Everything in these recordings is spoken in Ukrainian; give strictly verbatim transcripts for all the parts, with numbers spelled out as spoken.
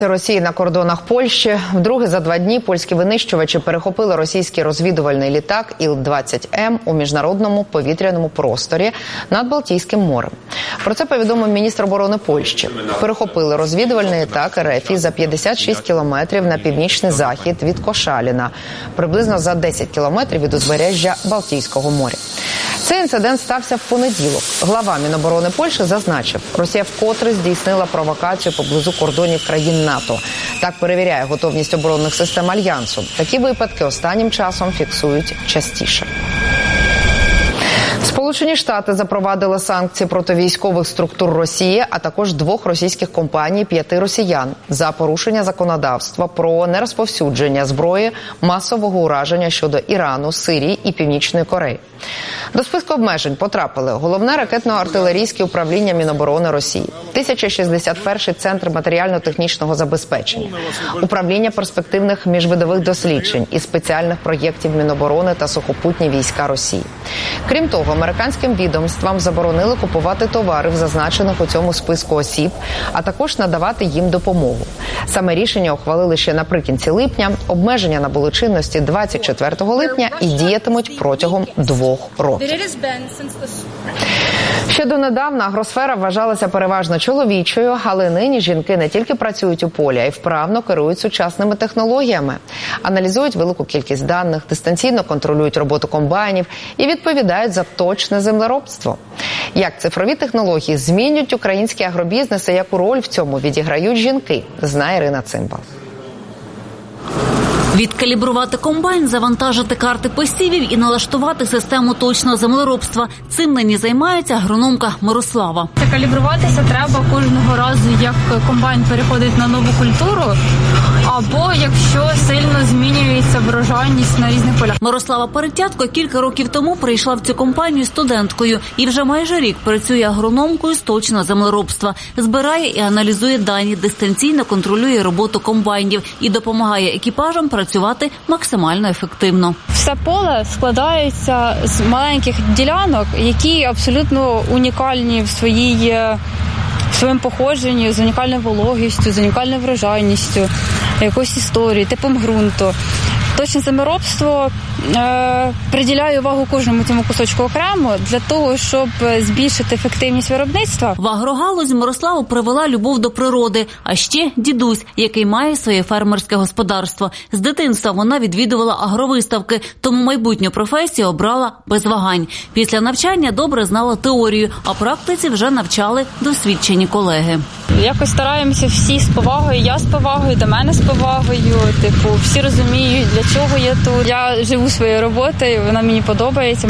Росії на кордонах Польщі. Вдруге за два дні польські винищувачі перехопили російський розвідувальний літак Іл двадцять Ем у міжнародному повітряному просторі над Балтійським морем. Про це повідомив міністр оборони Польщі. Перехопили розвідувальний літак РФ за п'ятдесят шість кілометрів на північний захід від Кошаліна, приблизно за десять кілометрів від узбережжя Балтійського моря. Цей інцидент стався в понеділок. Глава Міноборони Польщі зазначив, Росія вкотре здійснила провокацію поблизу кордонів країн НАТО. Так перевіряє готовність оборонних систем Альянсу. Такі випадки останнім часом фіксують частіше. Сполучені Штати запровадили санкції проти військових структур Росії, а також двох російських компаній, п'яти росіян за порушення законодавства про нерозповсюдження зброї масового ураження щодо Ірану, Сирії і Північної Кореї. До списку обмежень потрапили Головне ракетно-артилерійське управління Міноборони Росії, тисяча шістдесят перший центр матеріально-технічного забезпечення, управління перспективних міжвидових досліджень і спеціальних проєктів Міноборони та сухопутні війська Росії. Крім того, американським відомствам заборонили купувати товари в зазначених у цьому списку осіб, а також надавати їм допомогу. Саме рішення ухвалили ще наприкінці липня. Обмеження набули чинності двадцять четвертого липня і діятимуть протягом двох років. Ще донедавна агросфера вважалася переважно чоловічою, але нині жінки не тільки працюють у полі, а й вправно керують сучасними технологіями. Аналізують велику кількість даних, дистанційно контролюють роботу комбайнів і відповідають за точне землеробство. Як цифрові технології змінюють українські агробізнеси, яку роль в цьому відіграють жінки, знає Ірина Цимбал. Відкалібрувати комбайн, завантажити карти посівів і налаштувати систему точного землеробства. Цим нині займається агрономка Мирослава. Калібруватися треба кожного разу, як комбайн переходить на нову культуру, або якщо сильно змінюється врожайність на різних полях. Мирослава Перетятко кілька років тому прийшла в цю компанію студенткою і вже майже рік працює агрономкою з точного землеробства. Збирає і аналізує дані, дистанційно контролює роботу комбайнів і допомагає екіпажам працювати максимально ефективно. Все поле складається з маленьких ділянок, які абсолютно унікальні в своїй в своєму походженні, з унікальною вологістю, з унікальною врожайністю, якоюсь історією, типом ґрунту. Точне землеробство е, приділяє увагу кожному цьому кусочку окремо для того, щоб збільшити ефективність виробництва. В агрогалузь Мирославу привела любов до природи, а ще дідусь, який має своє фермерське господарство. З дитинства вона відвідувала агровиставки, тому майбутню професію обрала без вагань. Після навчання добре знала теорію, а практиці вже навчали досвідчені колеги. Якось стараємося всі з повагою, я з повагою, до мене з повагою. Типу, всі розуміють, для чого я тут. Я живу своєю роботою, вона мені подобається.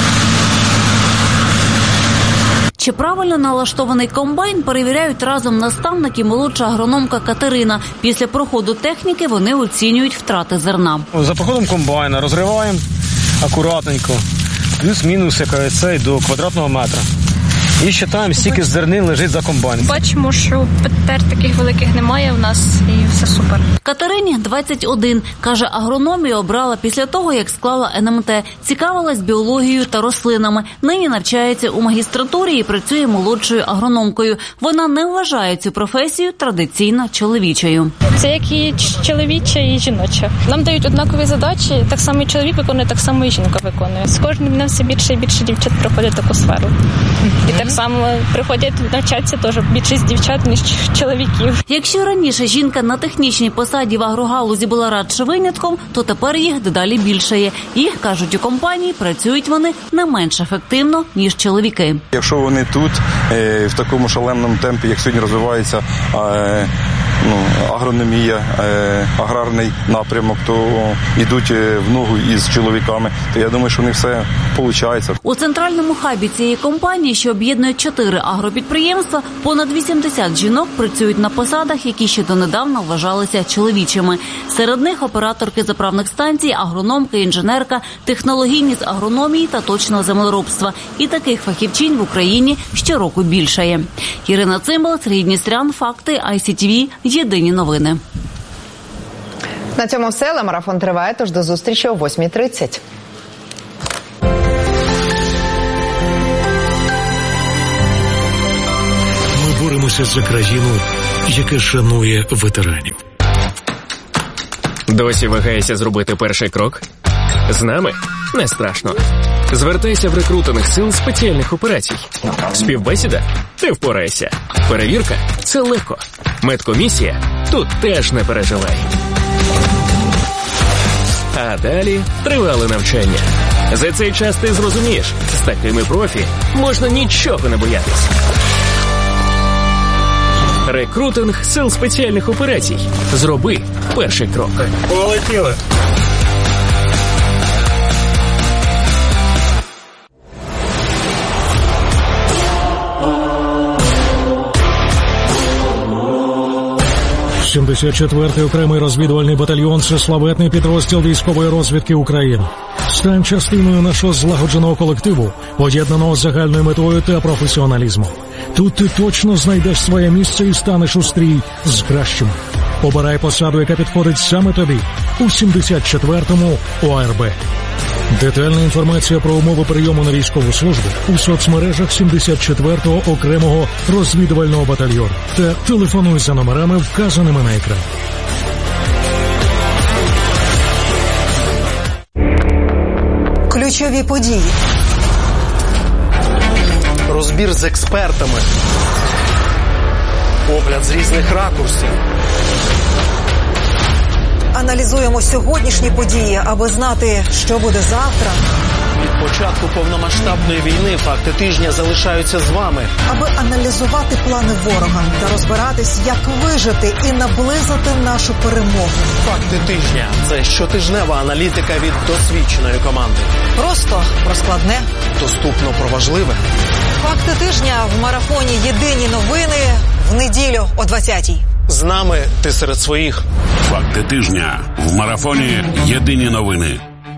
Чи правильно налаштований комбайн перевіряють разом наставник і молодша агрономка Катерина. Після проходу техніки вони оцінюють втрати зерна. За проходом комбайна розриваємо акуратненько, плюс-мінус цей до квадратного метра. І вважаємо, скільки зернин лежить за комбайном. Бачимо, що петер таких великих немає в нас і все супер. Катерині двадцять один. Каже, агрономію обрала після того, як склала ен ем те. Цікавилась біологією та рослинами. Нині навчається у магістратурі і працює молодшою агрономкою. Вона не вважає цю професію традиційно чоловічою. Це як і чоловіча, і жіноча. Нам дають однакові задачі, так само і чоловік виконує, так само і жінка виконує. З кожним днем все більше і більше дівчат проходять таку сферу. І так само приходять навчатися теж більшість дівчат, ніж чоловіків. Якщо раніше жінка на технічній посаді в агрогалузі була радше винятком, то тепер їх дедалі більше є. І, кажуть у компанії, працюють вони не менш ефективно, ніж чоловіки. Якщо вони тут в такому шаленому темпі, як сьогодні розвивається ну, агрономія, аграрний напрямок, то йдуть в ногу із чоловіками, то я думаю, що у них все виходить. У центральному хабі цієї компанії, що об'єднує чотири агропідприємства, понад вісімдесят жінок працюють на посадах, які ще донедавна вважалися чоловічими. Серед них операторки заправних станцій, агрономки, інженерка, технологині з агрономії та точного землеробства. І таких фахівчинь в Україні щороку більшає. Ірина Цимбал, Сергій Дністрян, Факти, ай сі ті ві, єдині новини. На цьому все. Марафон триває, тож до зустрічі о восьмій тридцять. Ми боремо боремося за країну, яка шанує ветеранів. Досі вагаєшся зробити перший крок? З нами не страшно. Звертайся в рекрутинг сил спеціальних операцій. Співбесіда? Ти впораєшся. Перевірка? Це легко. Медкомісія? Тут теж не переживай. А далі тривале навчання. За цей час ти зрозумієш, з такими профі можна нічого не боятись. Рекрутинг сил спеціальних операцій. Зроби перший крок. Полетіли. сімдесят четвертий окремий розвідувальний батальйон – це славетний підрозділ військової розвідки України. Стань частиною нашого злагодженого колективу, поєднаного з загальною метою та професіоналізмом. Тут ти точно знайдеш своє місце і станеш у стрій з кращими. Обирай посаду, яка підходить саме тобі у сімдесят четвертому О А Р Б. Детальна інформація про умови прийому на військову службу у соцмережах сімдесят четвертого окремого розвідувального батальйону та телефонуй за номерами, вказаними на екрані. Ключові події. Розбір з експертами. Огляд з різних ракурсів. Аналізуємо сьогоднішні події, аби знати, що буде завтра. Від початку повномасштабної війни факти тижня залишаються з вами. Аби аналізувати плани ворога та розбиратись, як вижити і наблизити нашу перемогу. Факти тижня – це щотижнева аналітика від досвідченої команди. Просто про складне. Доступно про важливе. Факти тижня в марафоні «Єдині новини» в неділю о двадцятій. З нами ти серед своїх. Факти тижня в марафоні «Єдині новини».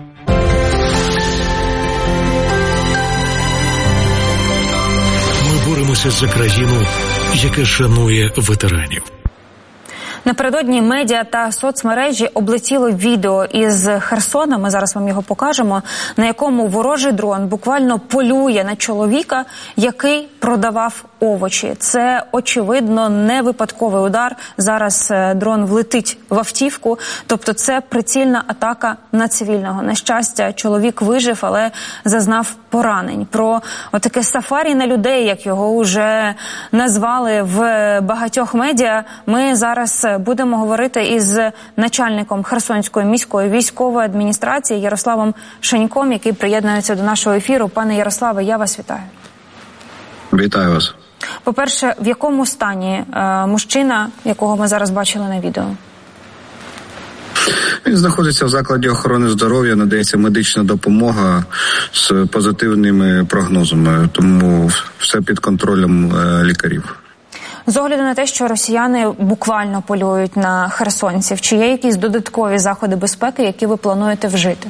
Ми боремося за країну, яка шанує ветеранів. Напередодні медіа та соцмережі облетіло відео із Херсона, ми зараз вам його покажемо, на якому ворожий дрон буквально полює на чоловіка, який продавав овочі. Це, очевидно, не випадковий удар. Зараз дрон влетить в автівку, тобто це прицільна атака на цивільного. На щастя, чоловік вижив, але зазнав поранень. Про отаке сафарі на людей, як його вже назвали в багатьох медіа, ми зараз будемо говорити із начальником Херсонської міської військової адміністрації Ярославом Шеньком, який приєднується до нашого ефіру. Пане Ярославе, я вас вітаю. Вітаю вас. По-перше, в якому стані е, мужчина, якого ми зараз бачили на відео? Він знаходиться в закладі охорони здоров'я, надається медична допомога з позитивними прогнозами, тому все під контролем е, лікарів. З огляду на те, що росіяни буквально полюють на херсонців, чи є якісь додаткові заходи безпеки, які ви плануєте вжити?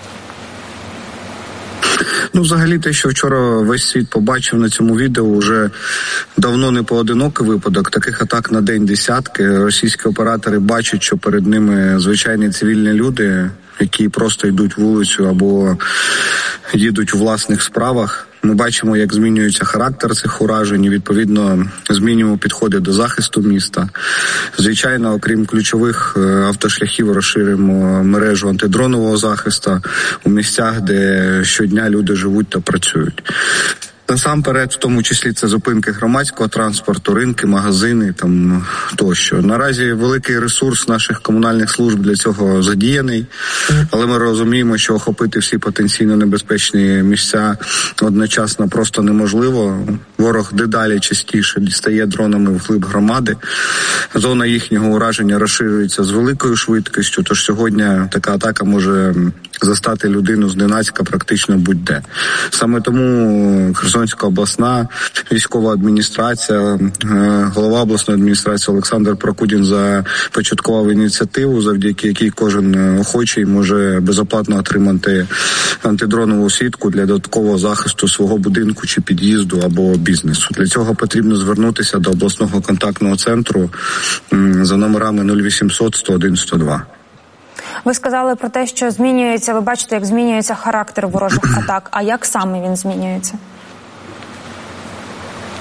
Ну, взагалі, те, що вчора весь світ побачив на цьому відео, вже давно не поодинокий випадок. Таких атак на день десятки. Російські оператори бачать, що перед ними звичайні цивільні люди, які просто йдуть вулицю або їдуть у власних справах. Ми бачимо, як змінюється характер цих уражень, і, відповідно, змінюємо підходи до захисту міста. Звичайно, окрім ключових автошляхів, розширимо мережу антидронового захисту у місцях, де щодня люди живуть та працюють. Насамперед, в тому числі це зупинки громадського транспорту, ринки, магазини там тощо. Наразі великий ресурс наших комунальних служб для цього задіяний, але ми розуміємо, що охопити всі потенційно небезпечні місця одночасно просто неможливо. Ворог дедалі частіше дістає дронами вглиб громади. Зона їхнього ураження розширюється з великою швидкістю, тож сьогодні така атака може застати людину зненацька практично будь-де. Саме тому Херсонська обласна військова адміністрація, голова обласної адміністрації Олександр Прокудін започаткував ініціативу, завдяки якій кожен охочий може безоплатно отримати антидронову сітку для додаткового захисту свого будинку чи під'їзду або бізнесу. Для цього потрібно звернутися до обласного контактного центру за номерами нуль вісімсот сто один сто два. Ви сказали про те, що змінюється, ви бачите, як змінюється характер ворожих атак. А як саме він змінюється?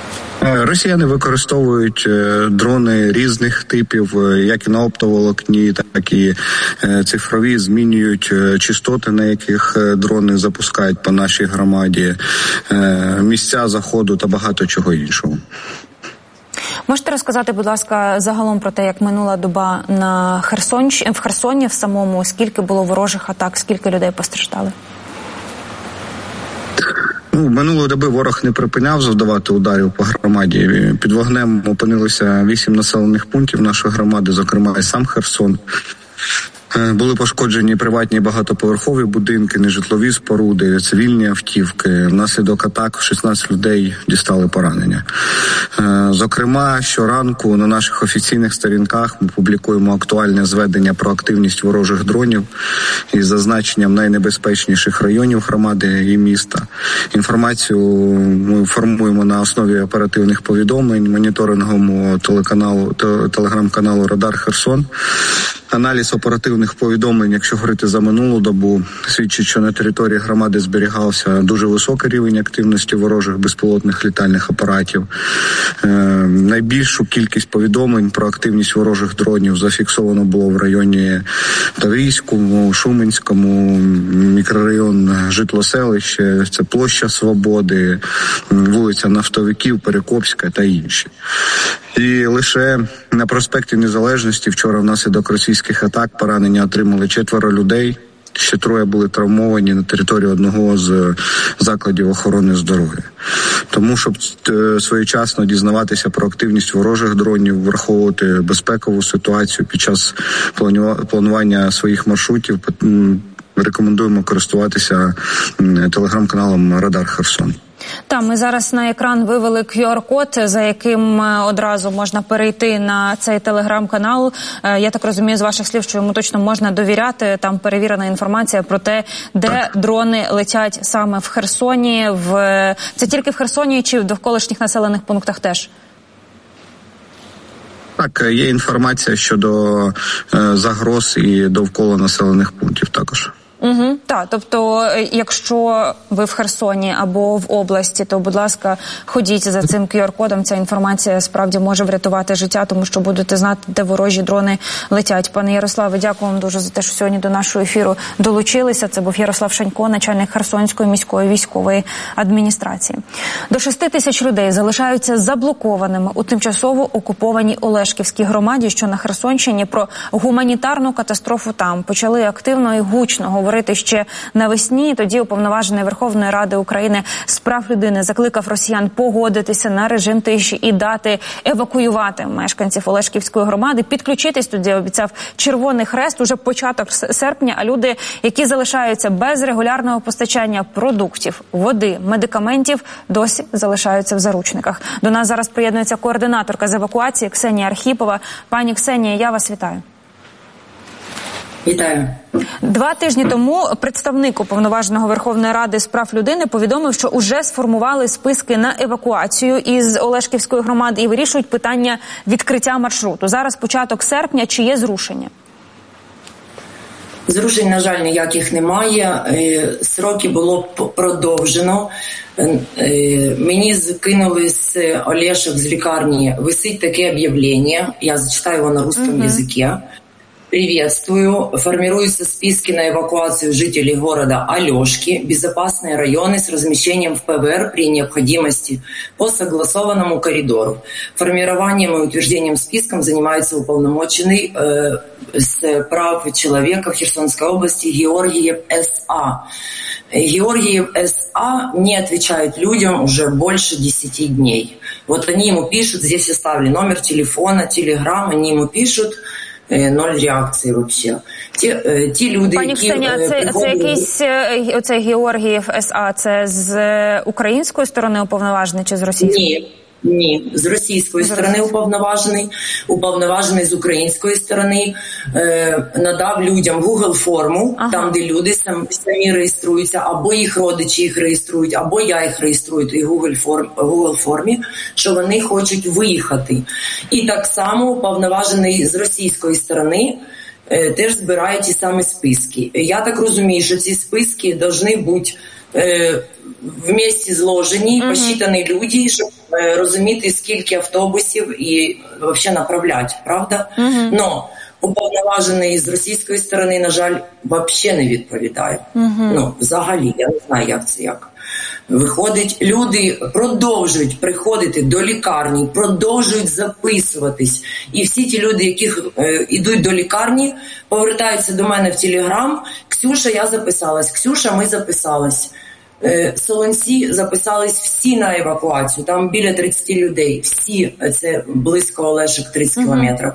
Росіяни використовують дрони різних типів, як і на оптоволокні, так і цифрові, змінюють частоти, на яких дрони запускають по нашій громаді, місця заходу та багато чого іншого. Можете розказати, будь ласка, загалом про те, як минула доба на Херсонщині, в Херсоні в самому, скільки було ворожих атак, скільки людей постраждали? Ну, минулої доби ворог не припиняв завдавати ударів по громаді. Під вогнем опинилося вісім населених пунктів нашої громади, зокрема і сам Херсон. Були пошкоджені приватні багатоповерхові будинки, нежитлові споруди, цивільні автівки. Внаслідок атак шістнадцять людей дістали поранення. Зокрема, щоранку на наших офіційних сторінках ми публікуємо актуальне зведення про активність ворожих дронів із зазначенням найнебезпечніших районів громади і міста. Інформацію ми формуємо на основі оперативних повідомлень моніторинговому телеканалу, телеграм-каналу «Радар Херсон». Аналіз оперативних повідомлень, якщо говорити за минулу добу, свідчить, що на території громади зберігався дуже високий рівень активності ворожих безпілотних літальних апаратів. Е, найбільшу кількість повідомлень про активність ворожих дронів зафіксовано було в районі Таврійському, Шуменському, мікрорайон Житлоселище, це площа Свободи, вулиця Нафтовиків, Перекопська та інші. І лише на проспекті Незалежності вчора внаслідок російських атак поранення отримали четверо людей, ще троє були травмовані на території одного з закладів охорони здоров'я. Тому, щоб своєчасно дізнаватися про активність ворожих дронів, враховувати безпекову ситуацію під час планування своїх маршрутів, рекомендуємо користуватися телеграм-каналом «Радар Херсон». Так, ми зараз на екран вивели кю ар-код, за яким одразу можна перейти на цей телеграм-канал. Я так розумію з ваших слів, що йому точно можна довіряти. Там перевірена інформація про те, де так. дрони летять саме в Херсоні. В... Це тільки в Херсоні чи в довколишніх населених пунктах теж? Так, є інформація щодо е, загроз і довкола населених пунктів також. Угу, так, тобто, якщо ви в Херсоні або в області, то, будь ласка, ходіть за цим кю ар-кодом. Ця інформація справді може врятувати життя, тому що будете знати, де ворожі дрони летять. Пане Ярославе, дякую вам дуже за те, що сьогодні до нашого ефіру долучилися. Це був Ярослав Шанько, начальник Херсонської міської військової адміністрації. До шести тисяч людей залишаються заблокованими у тимчасово окупованій Олешківській громаді, що на Херсонщині. Про гуманітарну катастрофу там почали активно і гучно говорити ще навесні. Тоді уповноважений Верховної Ради України з прав людини закликав росіян погодитися на режим тиші і дати евакуювати мешканців Олешківської громади. Підключитись тоді обіцяв Червоний Хрест. Уже початок серпня, а люди, які залишаються без регулярного постачання продуктів, води, медикаментів, досі залишаються в заручниках. До нас зараз приєднується координаторка з евакуації Ксенія Архіпова. Пані Ксенія, я вас вітаю. Вітаю. Два тижні тому представник уповноваженого Верховної Ради з прав людини повідомив, що уже сформували списки на евакуацію із Олешківської громади і вирішують питання відкриття маршруту. Зараз початок серпня. Чи є зрушення? Зрушень, на жаль, ніяких немає. Сроки було продовжено. Мені скинули з Олешок, з лікарні, висить таке об'явлення. Я зачитаю його на русском uh-huh. языке. Приветствую. Формируются списки на эвакуацию жителей города Алешки, безопасные районы с размещением в пэ вэ эр при необходимости по согласованному коридору. Формированием и утверждением списком занимается уполномоченный э, с прав человека в Херсонской области Георгиев эс а. Георгиев эс а не отвечает людям уже больше десяти дней. Вот они ему пишут, здесь оставили номер телефона, телеграм, они ему пишут, ноль реакції взагалі. Ті, ті люди, Пані які... Ксенія, це, приходили... це якийсь оцей Георгієв ес а, це з української сторони уповноважений чи з російської? Ні. Ні, з російської сторони уповноважений, уповноважений з української сторони, е, надав людям Google форму, ага. там, де люди сам, самі реєструються, або їх родичі їх реєструють, або я їх реєструю і Google, форм, Google формі, що вони хочуть виїхати. І так само уповноважений з російської сторони е, теж збирає ті самі списки. Я так розумію, що ці списки повинні бути е, вместе зложені, mm-hmm. посчитані люди, щоб розуміти, скільки автобусів і взагалі направляти, правда? Угу. Но уповноважений з російської сторони, на жаль, взагалі не відповідає. Угу. Ну, взагалі, я не знаю, як це як. Виходить, люди продовжують приходити до лікарні, продовжують записуватись. І всі ті люди, які е, йдуть до лікарні, повертаються до мене в Телеграм. Ксюша, я записалась. Ксюша, ми записались. Е, Солонці записались всі на евакуацію. Там біля тридцять людей. Всі, це близько Олешок, тридцять uh-huh. кілометрів.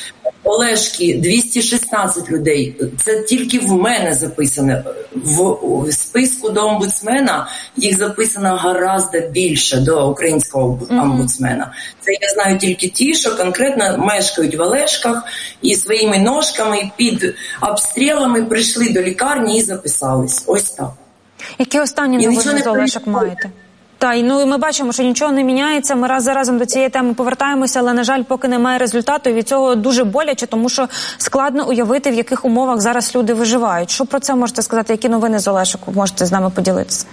Олешки, двісті шістнадцять людей. Це тільки в мене записано. В, в списку до омбудсмена їх записано гораздо більше, до українського омбудсмена. Це я знаю тільки ті, що конкретно мешкають в Олешках і своїми ножками під обстрілами прийшли до лікарні і записались. Ось так. Які останні новини з Олешок маєте? Та, і ну, ми бачимо, що нічого не міняється, ми раз за разом до цієї теми повертаємося, але, на жаль, поки немає результату, і від цього дуже боляче, тому що складно уявити, в яких умовах зараз люди виживають. Що про це можете сказати, які новини з Олешок можете з нами поділитися?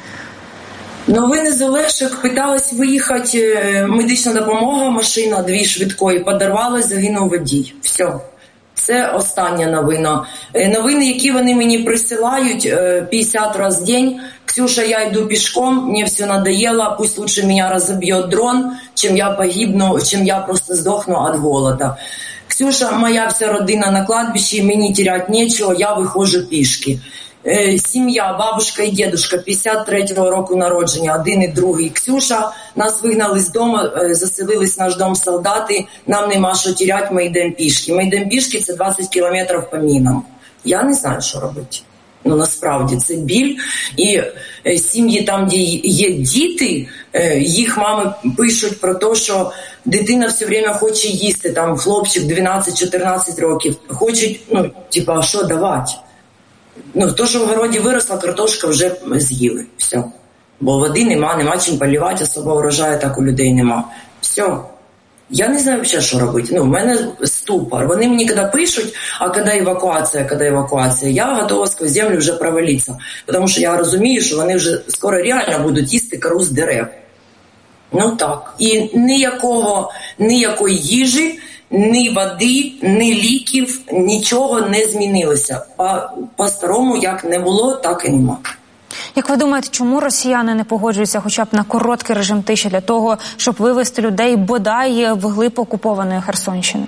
Новини з Олешок, питалась виїхати медична допомога, машина, дві швидкої, подорвалась, загинув водій. Все. Це остання новина. Новини, які вони мені присилають п'ятдесят разів в день. Ксюша, я йду пішком, мені все надоело, пусть лучше меня разобьет дрон, чем я погибну, чем я просто сдохну от голода. Ксюша, моя вся родина на кладбищі, мені терять нечего, я виходжу пішки. Е, сім'я, бабушка і дедушка, п'ятдесят третього року народження, один і другий. Ксюша, нас вигнали з дому, е, заселились в наш дом солдати, нам нема що терять, ми йдемо пішки. Ми йдемо пішки, це двадцять кілометрів по мінам. Я не знаю, що робити. Ну, насправді, це біль. І е, сім'ї там, де є діти, е, їх мами пишуть про те, що дитина все время хоче їсти, там хлопчик дванадцять-чотирнадцять років, хочуть, ну, типа, що давати? Ну, то, що в городі виросла, картошка вже з'їли. Все. Бо води нема, нема чим полівати, особо врожаю так у людей нема. Все. Я не знаю взагалі, що робити. Ну, в мене ступор. Вони мені коли пишуть, а коли евакуація, коли евакуація, я готова сквозь землю вже провалитися. Тому що я розумію, що вони вже скоро реально будуть їсти кору з дерев. Ну так. І ніякого, ніякої їжі, ні води, ні ліків, нічого не змінилося. По-старому, як не було, так і нема. Як ви думаєте, чому росіяни не погоджуються хоча б на короткий режим тиші для того, щоб вивести людей бодай вглиб окупованої Херсонщини?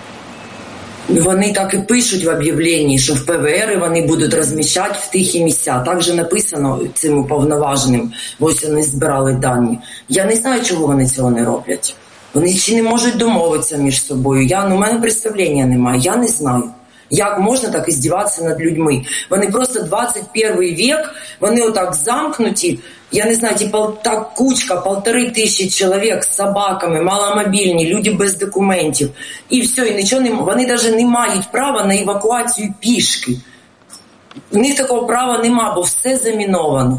Вони так і пишуть в об'явленні, що в Пе Ве Ер вони будуть розміщати в тихі місця. Так же написано цим уповноваженим, ось вони збирали дані. Я не знаю, чого вони цього не роблять. Вони чи не можуть домовитися між собою. Я, ну, у мене представлення немає, я не знаю. Як можна так іздіватися над людьми? Вони просто двадцять перший вік, вони отак замкнуті, я не знаю, типа так кучка, полтори тисячі чоловік з собаками, маломобільні, люди без документів. І все, і нічого не, вони навіть не мають права на евакуацію пішки. В них такого права нема, бо все заміновано.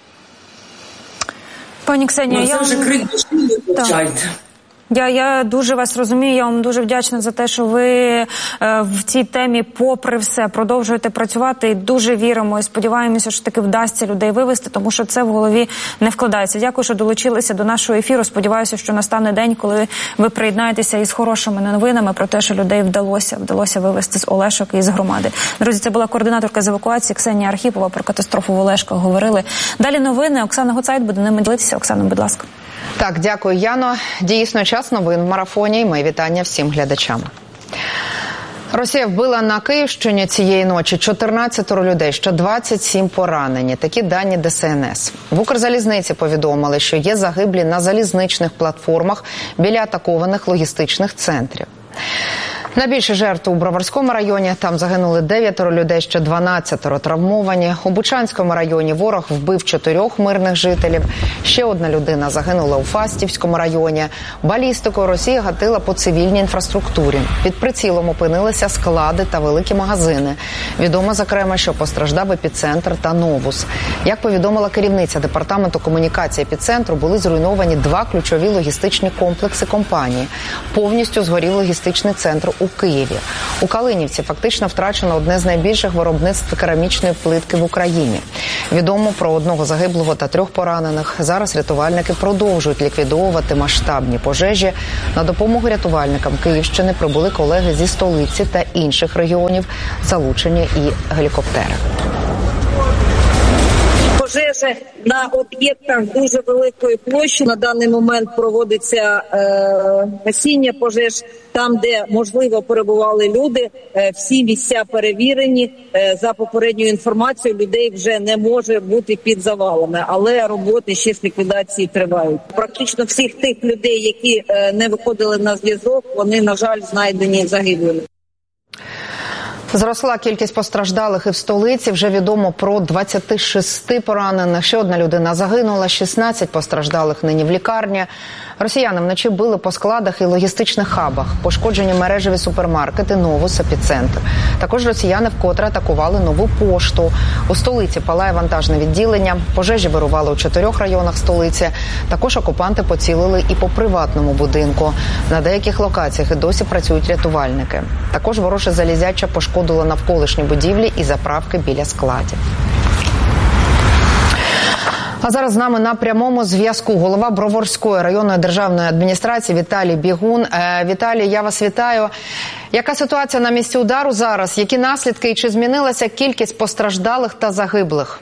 Пані Ксенія, ну, це я... вже крик душі вивчайте. Я, я дуже вас розумію, я вам дуже вдячна за те, що ви е, в цій темі, попри все, продовжуєте працювати і дуже віримо і сподіваємося, що таки вдасться людей вивести, тому що це в голові не вкладається. Дякую, що долучилися до нашого ефіру. Сподіваюся, що настане день, коли ви приєднаєтеся із хорошими новинами про те, що людей вдалося, вдалося вивести з Олешок і з громади. Друзі, це була координаторка з евакуації Ксенія Архіпова, про катастрофу в Олешках говорили. Далі новини. Оксана Гуцайт буде ними ділитися. Оксана, будь ласка. Так, дякую, Яно. Дійсно, час новин в марафоні. Мої вітання всім глядачам. Росія вбила на Київщині цієї ночі чотирнадцять людей, ще двадцять сім поранені. Такі дані Де Ес Ен Ес. В Укрзалізниці повідомили, що є загиблі на залізничних платформах біля атакованих логістичних центрів. Найбільше жертв у Броварському районі. Там загинули дев'ятеро людей, ще дванадцять травмовані. У Бучанському районі ворог вбив чотирьох мирних жителів. Ще одна людина загинула у Фастівському районі. Балістикою Росія гатила по цивільній інфраструктурі. Під прицілом опинилися склади та великі магазини. Відомо, зокрема, що постраждав епіцентр та Новус. Як повідомила керівниця департаменту комунікації епіцентру, були зруйновані два ключові логістичні комплекси компанії. Повністю згорів логістичний центр у у Києві. У Калинівці фактично втрачено одне з найбільших виробництв керамічної плитки в Україні. Відомо про одного загиблого та трьох поранених. Зараз рятувальники продовжують ліквідовувати масштабні пожежі. На допомогу рятувальникам Київщини прибули колеги зі столиці та інших регіонів, залучені і гелікоптери. Пожежі на об'єктах дуже великої площі. На даний момент проводиться е, гасіння пожеж там, де, можливо, перебували люди. Е, всі місця перевірені. Е, за попередньою інформацією, людей вже не може бути під завалами. Але роботи ще з ліквідації тривають. Практично всіх тих людей, які е, не виходили на зв'язок, вони, на жаль, знайдені загиблими. Зросла кількість постраждалих і в столиці. Вже відомо про двадцять шість поранених. Ще одна людина загинула, шістнадцять постраждалих нині в лікарні. Росіяни вночі били по складах і логістичних хабах. Пошкоджені мережеві супермаркети, Новус, Епіцентр. Також росіяни вкотре атакували Нову пошту. У столиці палає вантажне відділення. Пожежі вирували у чотирьох районах столиці. Також окупанти поцілили і по приватному будинку. На деяких локаціях і досі працюють рятувальники. Також вороже залізяча пошкодило навколишні будівлі і заправки біля складів. А зараз з нами на прямому зв'язку голова Броварської районної державної адміністрації Віталій Бігун. Віталій, я вас вітаю. Яка ситуація на місці удару зараз? Які наслідки і чи змінилася кількість постраждалих та загиблих?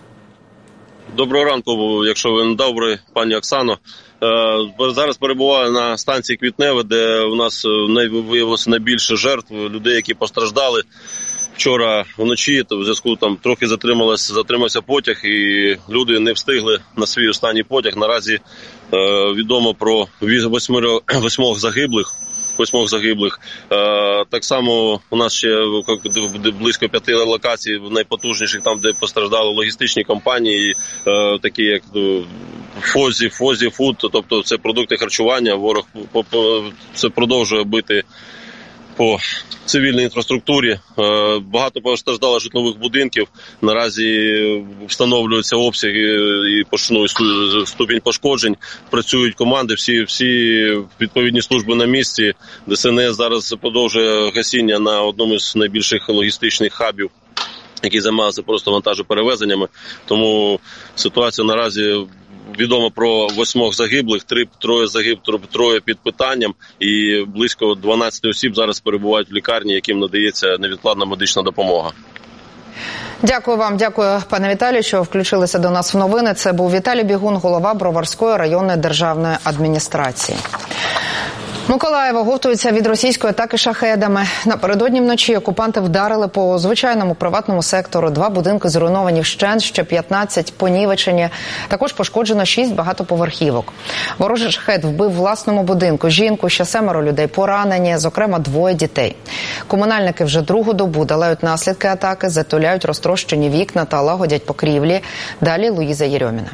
Доброго ранку, якщо ви не добрий, пані Оксано. Зараз перебуваю на станції Квітневе, де у нас виявилося найбільше жертв, людей, які постраждали. Вчора вночі в зв'язку там трохи затрималось, затримався потяг, і люди не встигли на свій останній потяг. Наразі е, відомо про восьмох, восьмох загиблих. Восьмох загиблих. Е, так само у нас ще близько п'яти локацій найпотужніших, там, де постраждали логістичні компанії, е, такі як Фозі, Фозі Фуд, тобто це продукти харчування. Ворог по, по, це продовжує бити по цивільній інфраструктурі. Багато постраждало житлових будинків. Наразі встановлюються обсяги і ступінь пошкоджень. Працюють команди, всі, всі відповідні служби на місці. ДСНС зараз продовжує гасіння на одному з найбільших логістичних хабів, які займалися просто вантажоперевезеннями. Тому ситуація наразі відомо про восьмох загиблих, три, троє загиблих, троє під питанням і близько дванадцять осіб зараз перебувають в лікарні, яким надається невідкладна медична допомога. Дякую вам, дякую, пане Віталію, що включилися до нас в новини. Це був Віталій Бігун, голова Броварської районної державної адміністрації. Миколаєво готується від російської атаки шахедами. Напередодні вночі окупанти вдарили по звичайному приватному сектору. Два будинки зруйновані вщент, ще п'ятнадцять понівечені. Також пошкоджено шість багатоповерхівок. Ворожий шахед вбив в власному будинку жінку, ще семеро людей поранені, зокрема двоє дітей. Комунальники вже другу добу долають наслідки атаки, затуляють розтрощені вікна та лагодять покрівлі. Далі Луїза Єрьоміна.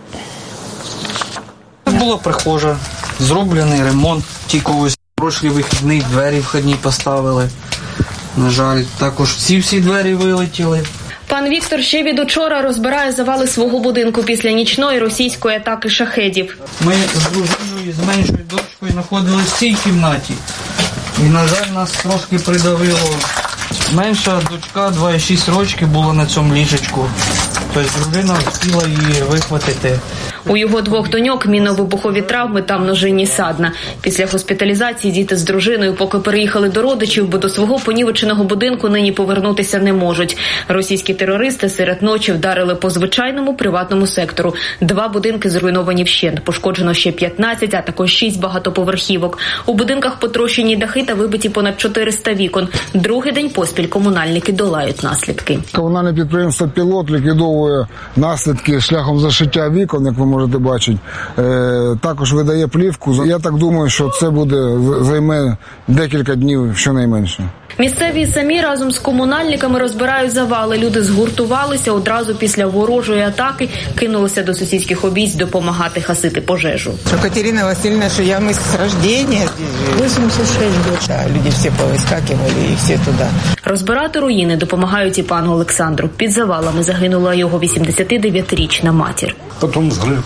Була прихожа, зроблений ремонт, тільки ось прошлі вихідні двері входні поставили. На жаль, також всі всі двері вилетіли. Пан Віктор ще від учора розбирає завали свого будинку після нічної російської атаки шахедів. Ми з дружиною, з меншою дочкою знаходилися в цій кімнаті. І, на жаль, нас трошки придавило. Менша дочка, два і шість років, була на цьому ліжечку. Тобто дружина хотіла її вихватити. У його двох доньок мінно-вибухові травми та множинні садна. Після госпіталізації діти з дружиною поки переїхали до родичів, бо до свого понівеченого будинку нині повернутися не можуть. Російські терористи серед ночі вдарили по звичайному приватному сектору. Два будинки зруйновані вщент. Пошкоджено ще п'ятнадцять, а також шість багатоповерхівок. У будинках потрощені дахи та вибиті понад чотириста вікон. Другий день поспіль комунальники долають наслідки. Комунальне підприємство «Пілот» ліквідовує наслідки шляхом зашиття вікон, як ви можете бачити. Е, також видає плівку. Я так думаю, що це буде займе декілька днів щонайменше. Місцеві самі разом з комунальниками розбирають завали. Люди згуртувалися одразу після ворожої атаки, кинулися до сусідських обійсть допомагати гасити пожежу. Катерина Васильевна, що я ми з рождения. вісімдесят шість років. Да, люди всі повискакували і всі туди. Розбирати руїни допомагають і пану Олександру. Під завалами загинула його вісімдесятидев'ятирічна матір. Потім згрив.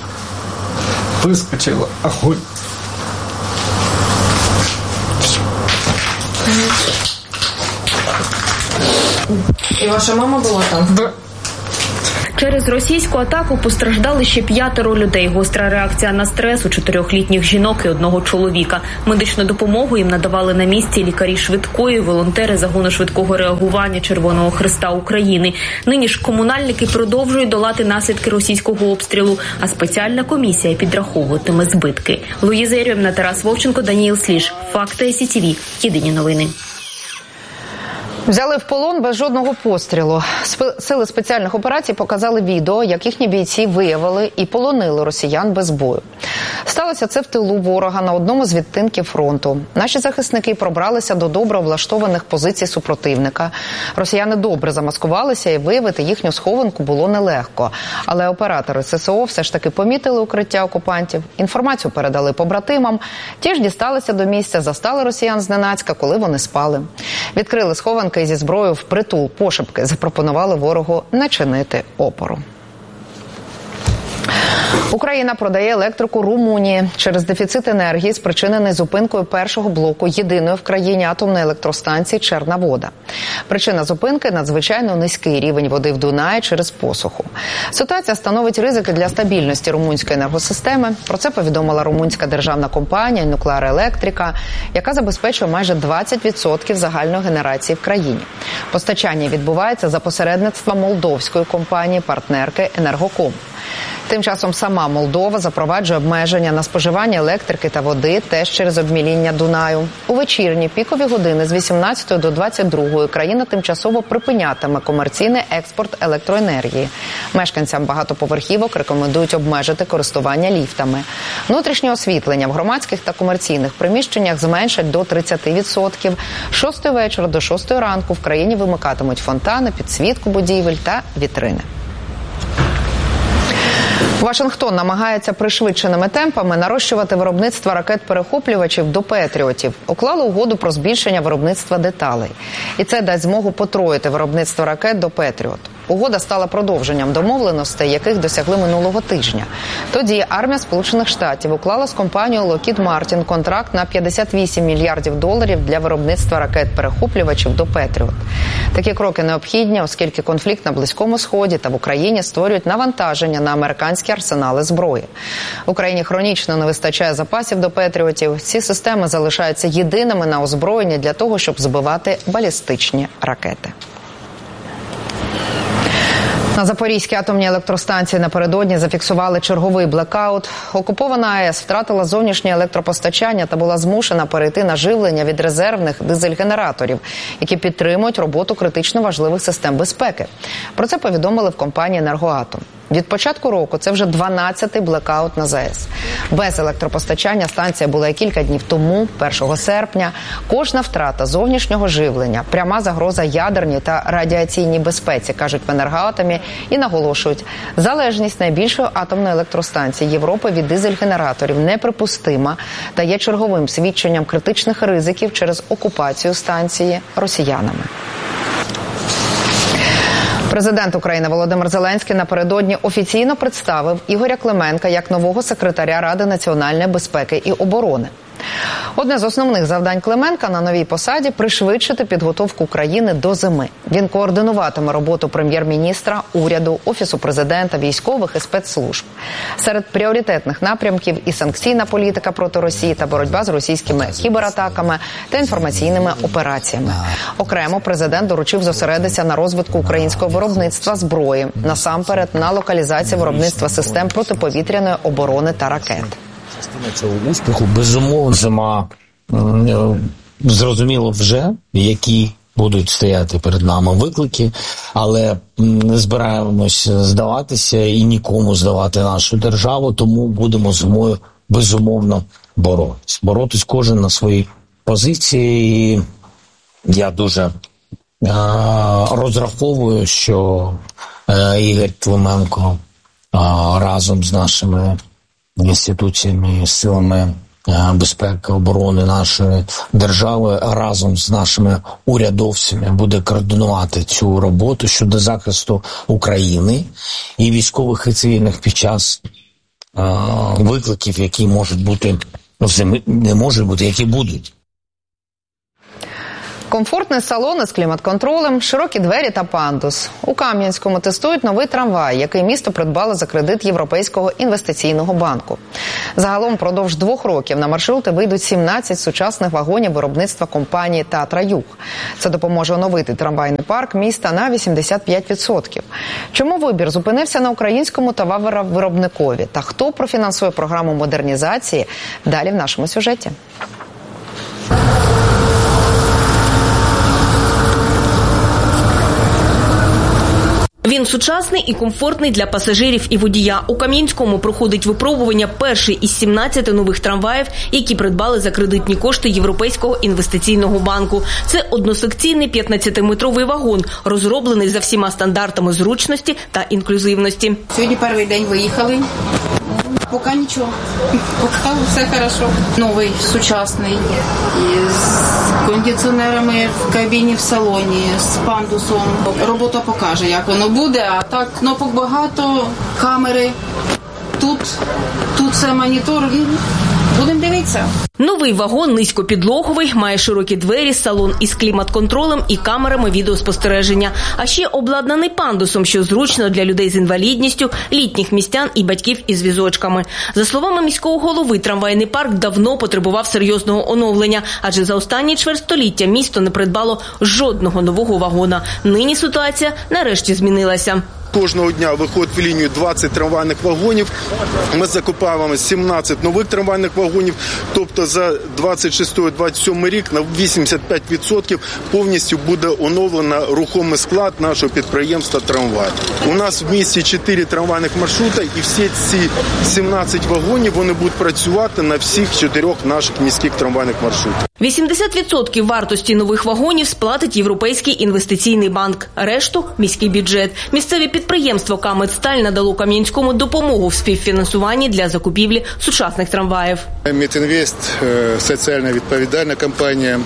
Вискочила. Огонь. І ваша мама була там? Да. Через російську атаку постраждали ще п'ятеро людей. Гостра реакція на стрес у чотирьохлітніх жінок і одного чоловіка. Медичну допомогу їм надавали на місці лікарі швидкої, волонтери загону швидкого реагування Червоного Хреста України. Нині ж комунальники продовжують долати наслідки російського обстрілу, а спеціальна комісія підраховуватиме збитки. Луїза Єрьоміна, Тарас Вовченко, Даніїл Сліж. Факти ес і ті ві. Єдині новини. Взяли в полон без жодного пострілу. Сили спеціальних операцій показали відео, як їхні бійці виявили і полонили росіян без бою. Сталося це в тилу ворога на одному з відтинків фронту. Наші захисники пробралися до добре облаштованих позицій супротивника. Росіяни добре замаскувалися і виявити їхню схованку було нелегко. Але оператори ес се о все ж таки помітили укриття окупантів, інформацію передали побратимам. Ті ж дісталися до місця, застали росіян зненацька, коли вони спали. Відкрили схованки і зі зброєю впритул пошепки запропонували ворогу не чинити опору. Україна продає електрику Румунії через дефіцит енергії, спричинений зупинкою першого блоку єдиної в країні атомної електростанції «Черна вода». Причина зупинки – надзвичайно низький рівень води в Дунаї через посуху. Ситуація становить ризики для стабільності румунської енергосистеми. Про це повідомила румунська державна компанія «Нуклеар Електрика», яка забезпечує майже двадцять відсотків загальної генерації в країні. Постачання відбувається за посередництва молдовської компанії-партнерки «Енергоком». Тим часом сама Молдова запроваджує обмеження на споживання електрики та води теж через обміління Дунаю. У вечірні пікові години з вісімнадцятої до двадцять другої країна тимчасово припинятиме комерційний експорт електроенергії. Мешканцям багатоповерхівок рекомендують обмежити користування ліфтами. Внутрішнє освітлення в громадських та комерційних приміщеннях зменшать до тридцять відсотків. З шостої вечора до шостої ранку в країні вимикатимуть фонтани, підсвітку будівель та вітрини. Вашингтон намагається пришвидшеними темпами нарощувати виробництво ракет-перехоплювачів до «Петріотів». Уклали угоду про збільшення виробництва деталей. І це дасть змогу потроїти виробництво ракет до «Петріот». Угода стала продовженням домовленостей, яких досягли минулого тижня. Тоді армія Сполучених Штатів уклала з компанією Lockheed Martin контракт на п'ятдесят вісім мільярдів доларів для виробництва ракет-перехоплювачів до «Петріот». Такі кроки необхідні, оскільки конфлікт на Близькому Сході та в Україні створюють навантаження на американські арсенали зброї. В Україні хронічно не вистачає запасів до «Петріотів». Ці системи залишаються єдиними на озброєнні для того, щоб збивати балістичні ракети. На Запорізькій атомній електростанції напередодні зафіксували черговий блекаут. Окупована АЕС втратила зовнішнє електропостачання та була змушена перейти на живлення від резервних дизель-генераторів, які підтримують роботу критично важливих систем безпеки. Про це повідомили в компанії «Енергоатом». Від початку року це вже дванадцятий блекаут на ЗАЕС. Без електропостачання станція була і кілька днів тому, першого серпня. Кожна втрата зовнішнього живлення – пряма загроза ядерній та радіаційній безпеці, кажуть в «Енергоатомі» і наголошують, залежність найбільшої атомної електростанції Європи від дизель-генераторів неприпустима та є черговим свідченням критичних ризиків через окупацію станції росіянами. Президент України Володимир Зеленський напередодні офіційно представив Ігоря Клименка як нового секретаря Ради національної безпеки і оборони. Одне з основних завдань Клименка на новій посаді – пришвидшити підготовку країни до зими. Він координуватиме роботу прем'єр-міністра, уряду, Офісу президента, військових і спецслужб. Серед пріоритетних напрямків і санкційна політика проти Росії та боротьба з російськими кібератаками та інформаційними операціями. Окремо президент доручив зосередитися на розвитку українського виробництва зброї, насамперед на локалізації виробництва систем протиповітряної оборони та ракет. Частина цього успіху, безумовно, зима, зрозуміло вже, які будуть стояти перед нами виклики, але не збираємось здаватися і нікому здавати нашу державу, тому будемо зимою, безумовно, боротись. Боротись кожен на своїй позиції, і я дуже е- розраховую, що е- Ігор Клименко е- разом з нашими інституціями, силами безпеки, оборони нашої держави, разом з нашими урядовцями буде координувати цю роботу щодо захисту України і військових і цивільних під час е- викликів, які можуть бути, не можуть бути, які будуть. Комфортний салон із клімат-контролем, широкі двері та пандус. У Кам'янському тестують новий трамвай, який місто придбало за кредит Європейського інвестиційного банку. Загалом продовж двох років на маршрути вийдуть сімнадцять сучасних вагонів виробництва компанії «Татра Юг». Це допоможе оновити трамвайний парк міста на вісімдесят п'ять відсотків. Чому вибір зупинився на українському товаровиробникові? Та хто профінансує програму модернізації? Далі в нашому сюжеті. Він сучасний і комфортний для пасажирів і водія. У Кам'янському проходить випробування перший із сімнадцяти нових трамваїв, які придбали за кредитні кошти Європейського інвестиційного банку. Це односекційний п'ятнадцятиметровий вагон, розроблений за всіма стандартами зручності та інклюзивності. Сьогодні перший день виїхали. Поки нічого. Поки все хорошо. Новий, сучасний, з кондиціонерами в кабіні, в салоні, з пандусом. Робота покаже, як воно буде, а так кнопок багато, камери. Тут, тут це монітор. Будемо дивитися. Новий вагон низькопідлоговий, має широкі двері, салон із клімат-контролем і камерами відеоспостереження. А ще обладнаний пандусом, що зручно для людей з інвалідністю, літніх містян і батьків із візочками. За словами міського голови, трамвайний парк давно потребував серйозного оновлення, адже за останні чверть століття місто не придбало жодного нового вагона. Нині ситуація нарешті змінилася. Кожного дня виходить в лінію двадцять трамвайних вагонів. Ми закупаємо сімнадцять нових трамвайних вагонів. Тобто за двадцять шостий - двадцять сьомий рік на вісімдесят п'ять відсотків повністю буде оновлено рухомий склад нашого підприємства «Трамвай». У нас в місті чотири трамвайних маршрути, і всі ці сімнадцять вагонів вони будуть працювати на всіх чотирьох наших міських трамвайних маршрутах. вісімдесят відсотків вартості нових вагонів сплатить Європейський інвестиційний банк. Решту – міський бюджет. Місцеві підприємство «Каметсталь» надало Кам'янському допомогу в співфінансуванні для закупівлі сучасних трамваїв. «Мітінвест» – соціально відповідальна компанія.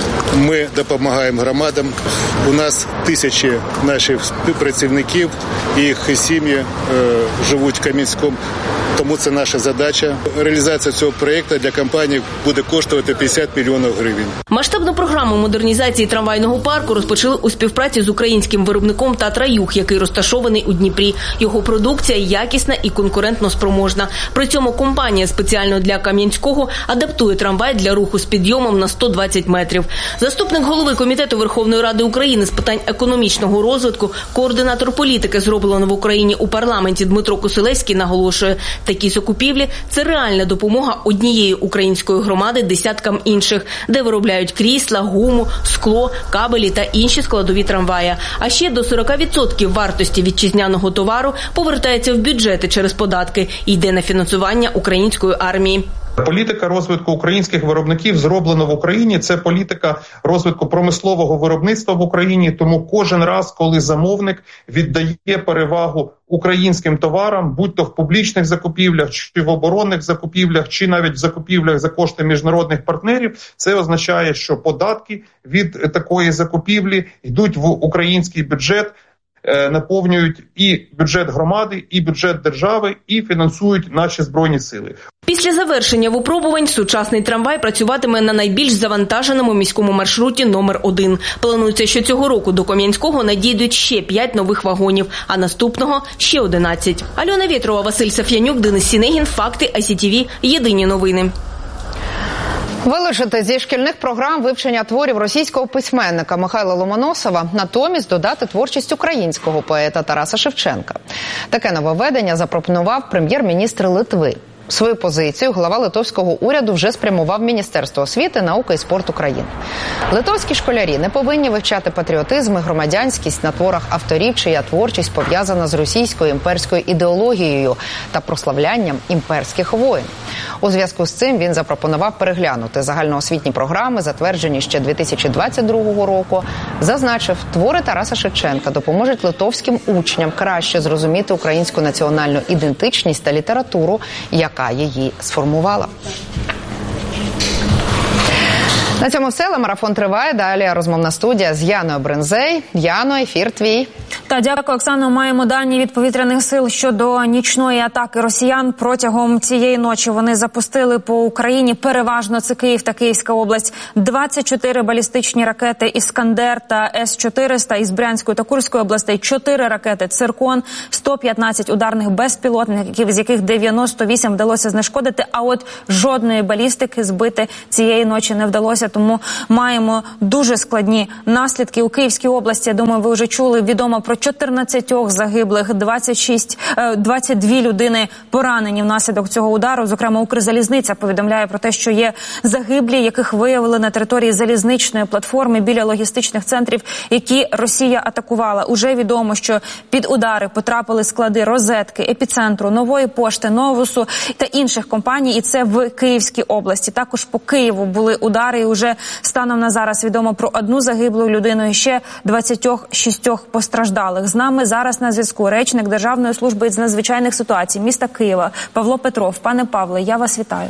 Ми допомагаємо громадам. У нас тисячі наших працівників, їх сім'ї живуть в Кам'янському. Тому це наша задача. Реалізація цього проєкту для компанії буде коштувати п'ятдесят мільйонів гривень. Масштабну програму модернізації трамвайного парку розпочали у співпраці з українським виробником «Татра Юг», який розташований у Дніпрі. Його продукція якісна і конкурентно спроможна. При цьому компанія спеціально для Кам'янського адаптує трамвай для руху з підйомом на сто двадцять метрів. Заступник голови Комітету Верховної Ради України з питань економічного розвитку, координатор політики «Зроблено в Україні» у парламенті Дмитро Косилевський наголошує, такі закупівлі – це реальна допомога однієї української громади десяткам інших, де виробляють крісла, гуму, скло, кабелі та інші складові трамвая. А ще до сорок відсотків вартості вітчизняного товару повертається в бюджети через податки і йде на фінансування української армії. Політика розвитку українських виробників «Зроблено в Україні» – це політика розвитку промислового виробництва в Україні. Тому кожен раз, коли замовник віддає перевагу українським товарам, будь-то в публічних закупівлях, чи в оборонних закупівлях, чи навіть в закупівлях за кошти міжнародних партнерів, це означає, що податки від такої закупівлі йдуть в український бюджет, наповнюють і бюджет громади, і бюджет держави, і фінансують наші Збройні сили. Після завершення випробувань сучасний трамвай працюватиме на найбільш завантаженому міському маршруті номер один. Планується, що цього року до Кам'янського надійдуть ще п'ять нових вагонів, а наступного – ще одинадцять. Альона Вєтрова, Василь Саф'янюк, Денис Сінегін, Факти, ай сі ті ві, Єдині новини. Вилучити зі шкільних програм вивчення творів російського письменника Михайла Ломоносова, натомість додати творчість українського поета Тараса Шевченка. Таке нововведення запропонував прем'єр-міністр Литви. Свою позицію глава литовського уряду вже спрямував Міністерство освіти, науки і спорту країни. Литовські школярі не повинні вивчати патріотизм і громадянськість на творах авторів, чия творчість пов'язана з російською імперською ідеологією та прославлянням імперських воїн. У зв'язку з цим він запропонував переглянути загальноосвітні програми, затверджені ще дві тисячі двадцять другого року. Зазначив, твори Тараса Шевченка допоможуть литовським учням краще зрозуміти українську національну ідентичність та літературу, яка її сформувала. На цьому все, але марафон триває. Далі розмовна студія з Яною Бринзей. Яно, ефір твій. Та дякую, Оксано. Маємо дані від повітряних сил щодо нічної атаки росіян. Протягом цієї ночі вони запустили по Україні, переважно це Київ та Київська область, двадцять чотири балістичні ракети «Іскандер» та С чотириста із Брянської та Курської областей, чотири ракети «Циркон», сто п'ятнадцять ударних безпілотників, з яких дев'яносто вісім вдалося знешкодити, а от жодної балістики збити цієї ночі не вдалося, тому маємо дуже складні наслідки. У Київській області, я думаю, ви вже чули, відомо про чотирнадцять загиблих, двадцять шість, двадцять дві людини поранені внаслідок цього удару. Зокрема, Укрзалізниця повідомляє про те, що є загиблі, яких виявили на території залізничної платформи біля логістичних центрів, які Росія атакувала. Уже відомо, що під удари потрапили склади «Розетки», «Епіцентру», «Нової пошти», «Новусу» та інших компаній, і це в Київській області. Також по Києву були удари, і уже станом на зараз відомо про одну загиблу людину і ще двадцять шість постраждалих. З нами зараз на зв'язку речник Державної служби з надзвичайних ситуацій міста Києва Павло Петров. Пане Павле, я вас вітаю.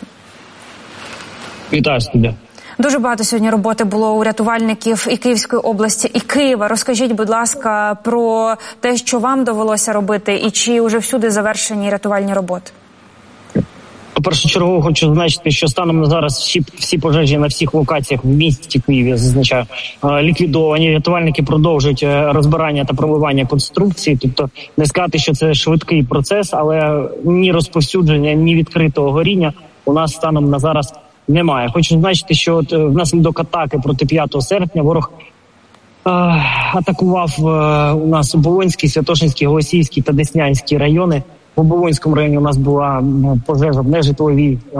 Вітаю, студія. Дуже багато сьогодні роботи було у рятувальників і Київської області, і Києва. Розкажіть, будь ласка, про те, що вам довелося робити, і чи вже всюди завершені рятувальні роботи? Першочергово хочу зазначити, що станом на зараз всі, всі пожежі на всіх локаціях в місті Києві, зазначаю, ліквідовані. Рятувальники продовжують розбирання та промивання конструкції. Тобто не сказати, що це швидкий процес, але ні розповсюдження, ні відкритого горіння у нас станом на зараз немає. Хочу зазначити, що от внаслідок атаки проти п'ятого серпня ворог е, атакував е, у нас Оболонський, Святошинський, Голосіївський та Деснянський райони. В Оболонському районі у нас була пожежа в нежитловій, е,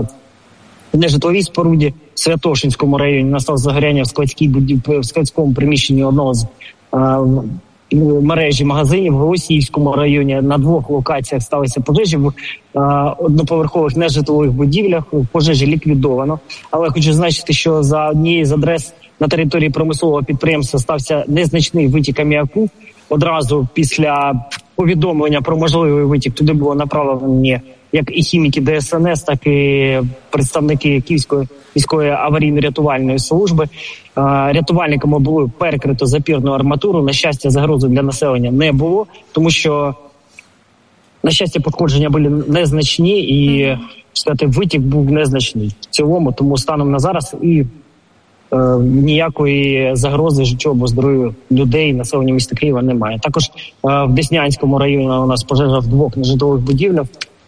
в нежитловій споруді. В Святошинському районі настало загоряння в, складській будів... в складському приміщенні одного з е, мережі магазинів. В Голосіївському районі на двох локаціях сталися пожежі в е, одноповерхових нежитлових будівлях. Пожежі ліквідовано. Але хочу зазначити, що за однією з адрес на території промислового підприємства стався незначний витік аміаку. Одразу після повідомлення про можливий витік туди було направлені як і хіміки Де Ес Ен Ес, так і представники Київської міської аварійно-рятувальної служби. Рятувальниками було перекрито запірну арматуру. На щастя, загрози для населення не було, тому що, на щастя, пошкодження були незначні і, сказати, витік був незначний в цілому, тому станом на зараз і е, ніякої загрози життю або здоров'ю людей, населення міста Києва немає. Також е, в Деснянському районі у нас пожежа в двох нежитлових будівлях.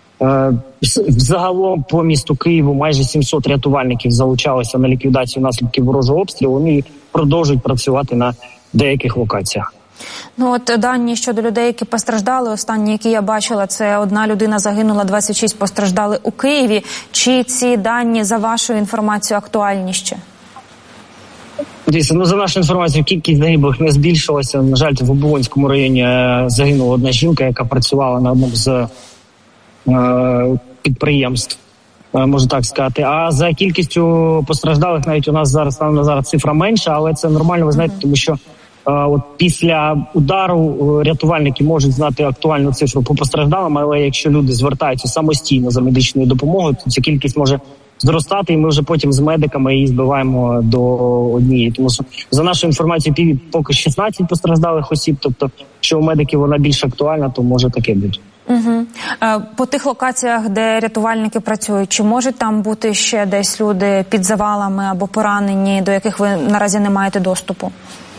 Загалом по місту Києву майже сімсот рятувальників залучалися на ліквідацію наслідків ворожого обстрілу. Вони продовжують працювати на деяких локаціях. Ну от дані щодо людей, які постраждали, останні, які я бачила, це одна людина загинула, двадцять шість постраждали у Києві. Чи ці дані, за вашою інформацією, актуальні ще? Дивіться, ну за нашу інформацію, кількість загиблих не збільшилася. На жаль, в Оболонському районі загинула одна жінка, яка працювала на одному з підприємств, можу так сказати. А за кількістю постраждалих навіть у нас зараз на зараз цифра менша, але це нормально, ви знаєте, тому що от після удару рятувальники можуть знати актуальну цифру по постраждалим, але якщо люди звертаються самостійно за медичною допомогою, то ця кількість може зростати, і ми вже потім з медиками її збиваємо до однієї. Тому що, за нашою інформацією, поки шістнадцять постраждалих осіб, тобто, що у медиків вона більш актуальна, то може таке бути. Угу. По тих локаціях, де рятувальники працюють, чи можуть там бути ще десь люди під завалами або поранені, до яких ви наразі не маєте доступу?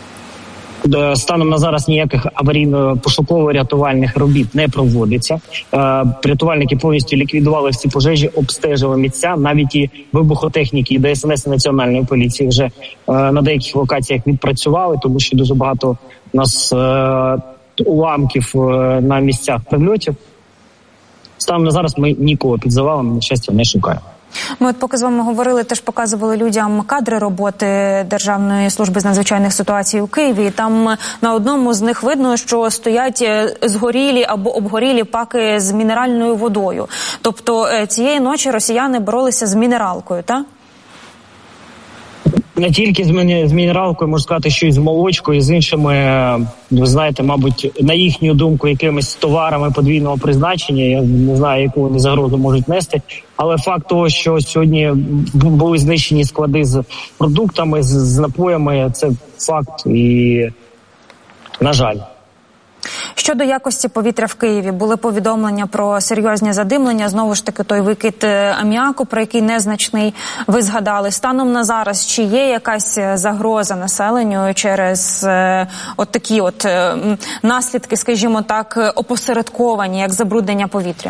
Станом на зараз ніяких аварійно-пошуково-рятувальних робіт не проводиться. Рятувальники повністю ліквідували всі пожежі, обстежили місця. Навіть і вибухотехніки, і Де Ес Ен Ес, і Національної поліції вже на деяких локаціях відпрацювали, тому що дуже багато у нас уламків на місцях прильотів. Станом на зараз ми нікого під завалом, на щастя, не шукаємо. Ми от поки з вами говорили, теж показували людям кадри роботи Державної служби з надзвичайних ситуацій у Києві. І там на одному з них видно, що стоять згорілі або обгорілі паки з мінеральною водою. Тобто цієї ночі росіяни боролися з мінералкою, так? не тільки з, мені, з мінералкою, можу сказати, що і з молочкою, і з іншими, ви знаєте, мабуть, на їхню думку, якимись товарами подвійного призначення. Я не знаю, яку вони загрозу можуть нести. Але факт того, що сьогодні були знищені склади з продуктами, з, з напоями, це факт і, на жаль. Щодо якості повітря в Києві, були повідомлення про серйозні задимлення. Знову ж таки, той викид аміаку, про який незначний ви згадали. Станом на зараз, чи є якась загроза населенню через е, от такі от е, наслідки, скажімо так, опосередковані, як забруднення повітря?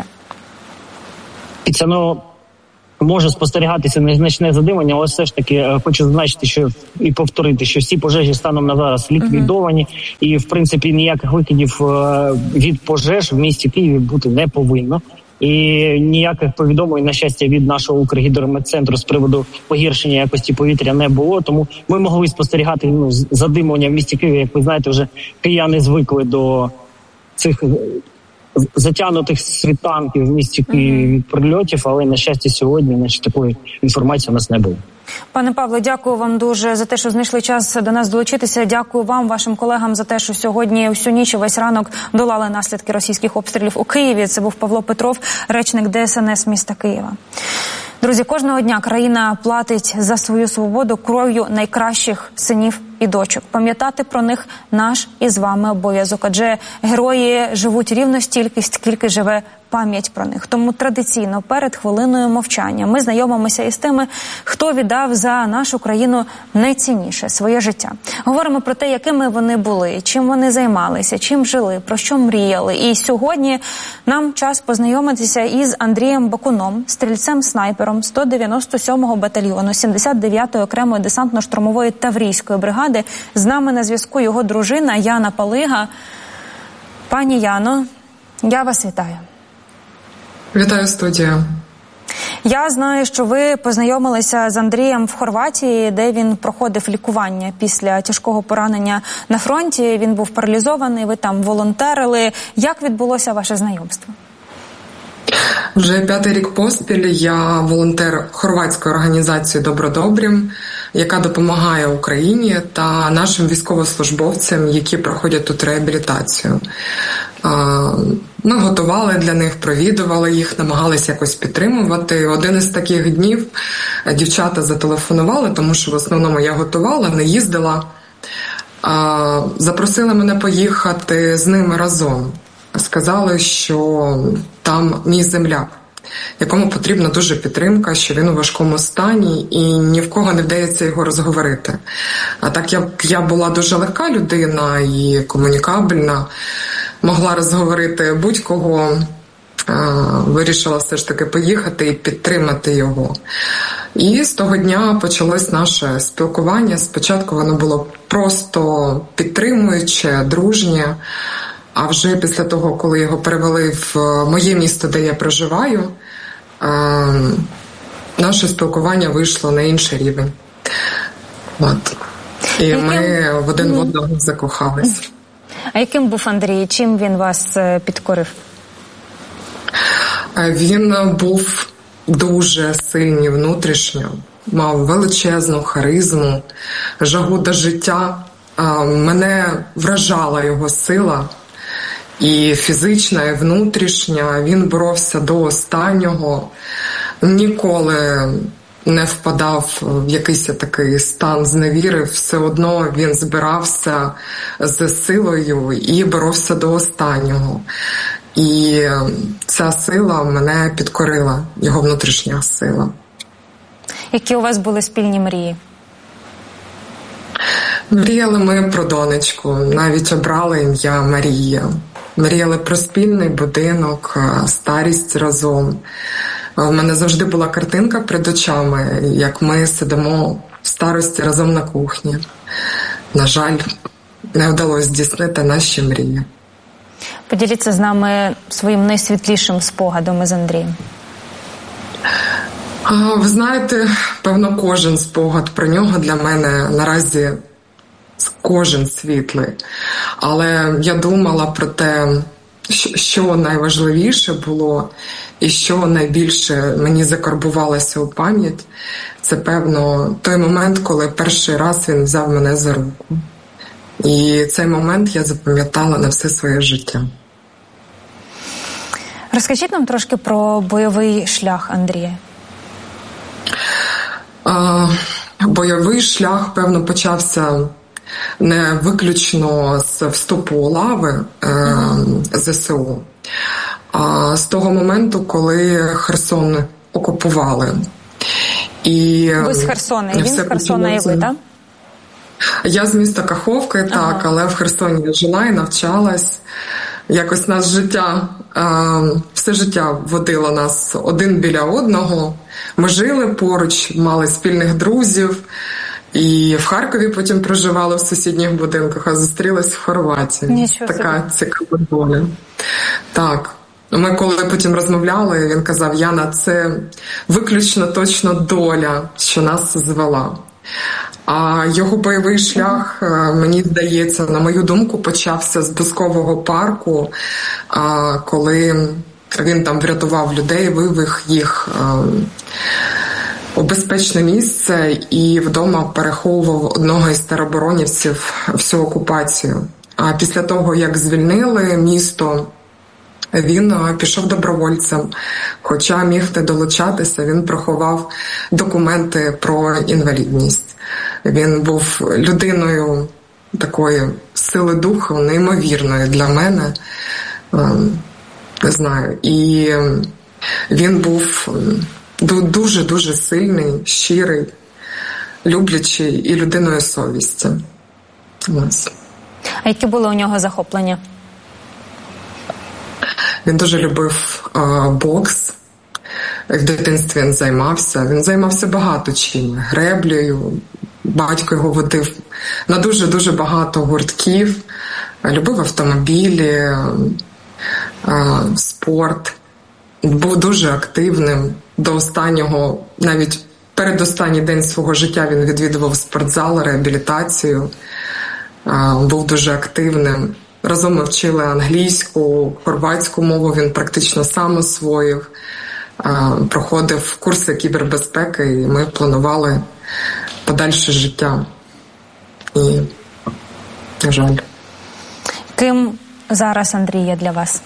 І це, ну, може спостерігатися незначне задимлення, але все ж таки е, хочу зазначити, що і повторити, що всі пожежі станом на зараз ліквідовані, uh-huh. і в принципі ніяких викидів е, від пожеж в місті Києві бути не повинно. І ніяких повідомлень, на щастя, від нашого Укргідрометцентру з приводу погіршення якості повітря не було. Тому ми могли спостерігати, ну, задимлення в місті Києві. Як ви знаєте, вже кияни звикли до цих затягнутих світанків в місті Києві від прильотів, але, на щастя, сьогодні, значить, такої інформації у нас не було. Пане Павле, дякую вам дуже за те, що знайшли час до нас долучитися. Дякую вам, вашим колегам, за те, що сьогодні всю ніч і весь ранок долали наслідки російських обстрілів у Києві. Це був Павло Петров, речник Де Ес Ен Ес міста Києва. Друзі, кожного дня країна платить за свою свободу кров'ю найкращих синів і дочок. Пам'ятати про них наш із вами обов'язок, адже герої живуть рівно стільки, скільки живе пам'ять про них. Тому традиційно перед хвилиною мовчання ми знайомимося із тими, хто віддав за нашу країну найцінніше – своє життя. Говоримо про те, якими вони були, чим вони займалися, чим жили, про що мріяли. І сьогодні нам час познайомитися із Андрієм Бакуном, стрільцем-снайпером сто дев'яносто сьомого батальйону сімдесят дев'ятої окремої десантно-штурмової Таврійської бригади. З нами на зв'язку його дружина Яна Палига. Пані Яно, я вас вітаю. Вітаю, студія. Я знаю, що ви познайомилися з Андрієм в Хорватії, де він проходив лікування після тяжкого поранення на фронті. Він був паралізований, ви там волонтерили. Як відбулося ваше знайомство? Вже п'ятий рік поспіль я волонтер хорватської організації «Добродобрім», яка допомагає Україні та нашим військовослужбовцям, які проходять тут реабілітацію. Ми готували для них, провідували їх, намагалися якось підтримувати. Один із таких днів дівчата зателефонували, тому що в основному я готувала, не їздила. Запросили мене поїхати з ними разом. Сказали, що там мій земляк, якому потрібна дуже підтримка, що він у важкому стані і ні в кого не вдається його розговорити. А так як я була дуже легка людина і комунікабельна, могла розговорити будь-кого, вирішила все ж таки поїхати і підтримати його. І з того дня почалось наше спілкування. Спочатку воно було просто підтримуюче, дружнє, а вже після того, коли його перевели в моє місто, де я проживаю, наше спілкування вийшло на інший рівень. От. І ми в один в одного закохались. А яким був Андрій? Чим він вас підкорив? Він був дуже сильний внутрішньо, мав величезну харизму, жагу до життя. Мене вражала його сила. І фізична, і внутрішня. Він боровся до останнього. Ніколи не впадав в якийсь такий стан зневіри. Все одно він збирався з силою і боровся до останнього. І ця сила мене підкорила, його внутрішня сила. Які у вас були спільні мрії? Мріяли ми про донечку, навіть обрали ім'я Марія. Мріяли про спільний будинок, старість разом. У мене завжди була картинка перед очами, як ми сидимо в старості разом на кухні. На жаль, не вдалося здійснити наші мрії. Поділіться з нами своїм найсвітлішим спогадом із Андрієм. Ви знаєте, певно, кожен спогад про нього для мене наразі кожен світлий. Але я думала про те, що найважливіше було і що найбільше мені закарбувалося у пам'ять, це, певно, той момент, коли перший раз він взяв мене за руку. І цей момент я запам'ятала на все своє життя. Розкажіть нам трошки про бойовий шлях Андрія. А, бойовий шлях, певно, почався не виключно з вступу у лави е, ЗСУ, а з того моменту, коли Херсон окупували. І ви з Херсона, і він з Херсона, і ви, так? Я з міста Каховки, так, ага. Але в Херсоні жила і навчалась. Якось нас життя, все життя водило нас один біля одного. Ми жили поруч, мали спільних друзів. І в Харкові потім проживали в сусідніх будинках, а зустрілись в Хорватії. Нічого така собі. Цікава доля. Так. Ми коли потім розмовляли, він казав: Яна, це виключно точно доля, що нас звела. А його бойовий шлях, мені здається, на мою думку, почався з Бузкового парку, коли він там врятував людей, вивів їх у безпечне місце і вдома переховував одного із тероборонівців всю окупацію. А після того, як звільнили місто, він пішов добровольцем. Хоча міг не долучатися, він приховав документи про інвалідність. Він був людиною такої сили духу, неймовірної для мене. Не знаю. І він був дуже-дуже сильний, щирий, люблячий і людиною совісті. Ось. А які були у нього захоплення? Він дуже любив а, бокс. В дитинстві він займався. Він займався багато чим. Греблею. Батько його водив на дуже-дуже багато гуртків. Любив автомобілі, а, спорт. Був дуже активним. До останнього, навіть передостанній день свого життя він відвідував спортзал, реабілітацію. А, був дуже активним. Разом ми вчили англійську, хорватську мову він практично сам освоїв. Проходив курси кібербезпеки, і ми планували подальше життя. І, на жаль. Ким зараз Андрій є для вас?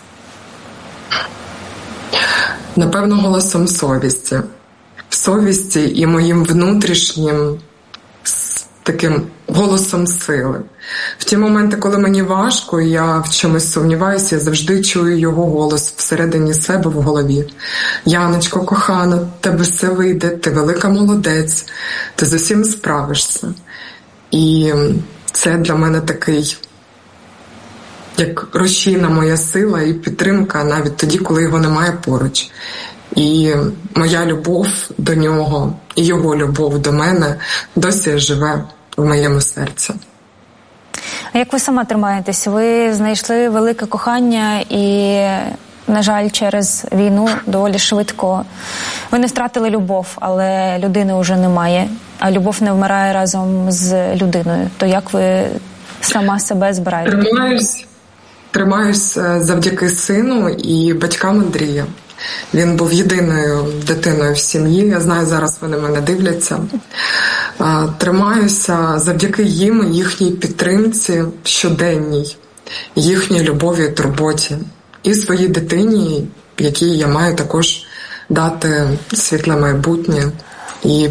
Напевно, голосом совісті. Совісті і моїм внутрішнім таким голосом сили. В ті моменти, коли мені важко, я в чомусь сумніваюся, я завжди чую його голос всередині себе в голові. Яночко, кохана, тебе все вийде, ти велика молодець, ти з усім справишся. І це для мене такий, як рушійна моя сила і підтримка навіть тоді, коли його немає поруч. І моя любов до нього, і його любов до мене досі живе в моєму серці. А як ви сама тримаєтесь? Ви знайшли велике кохання і, на жаль, через війну доволі швидко. Ви не втратили любов, але людини вже немає, а любов не вмирає разом з людиною. То як ви сама себе збираєте? Тримаюсь, тримаюсь завдяки сину і батькам Андрія. Він був єдиною дитиною в сім'ї. Я знаю, зараз вони мене дивляться. Тримаюся завдяки їм, їхній підтримці щоденній, їхній любові і турботі. І своїй дитині, якій я маю також дати світле майбутнє. І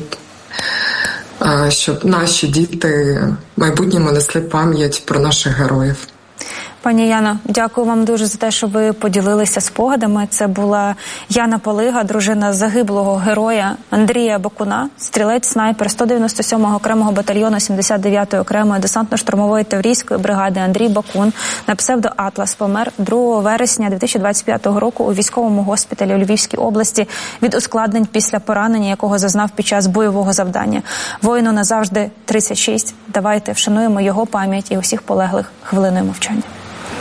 щоб наші діти в майбутньому несли пам'ять про наших героїв. Пані Яно, дякую вам дуже за те, що ви поділилися спогадами. Це була Яна Полига, дружина загиблого героя Андрія Бакуна, стрілець-снайпер сто дев'яносто сьомого окремого батальйону сімдесят дев'ятої окремої десантно-штурмової таврійської бригади Андрій Бакун на псевдо Атлас помер другого вересня дві тисячі двадцять п'ятого року у військовому госпіталі у Львівській області від ускладнень після поранення, якого зазнав під час бойового завдання. Воїну назавжди тридцять шість. Давайте вшануємо його пам'ять і усіх полеглих хвилиною мовчання.